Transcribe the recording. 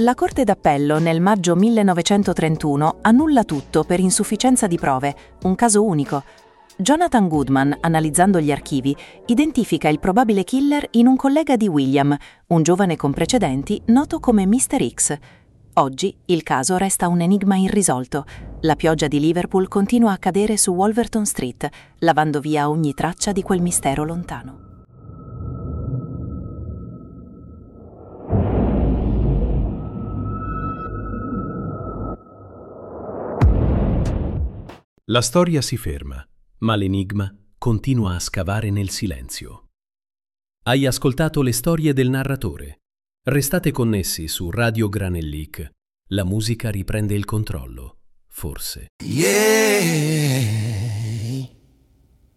La Corte d'Appello nel maggio 1931 annulla tutto per insufficienza di prove, un caso unico. Jonathan Goodman, analizzando gli archivi, identifica il probabile killer in un collega di William, un giovane con precedenti noto come Mr. X. Oggi il caso resta un enigma irrisolto. La pioggia di Liverpool continua a cadere su Wolverton Street, lavando via ogni traccia di quel mistero lontano. La storia si ferma, ma l'enigma continua a scavare nel silenzio. Hai ascoltato le storie del narratore. Restate connessi su Radio Granellic. La musica riprende il controllo, forse. Yeah.